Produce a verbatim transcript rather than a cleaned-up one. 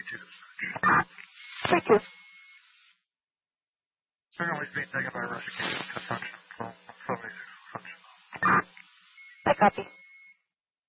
to the search. Thank you. Secondly, being taken by Russian consumption. Functional. I copy.